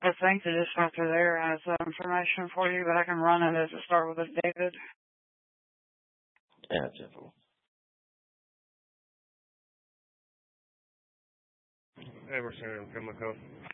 I think the dispatcher there has that information for you, but I can run it as it start with a David. Yeah, definitely. Emerson and Pimlico.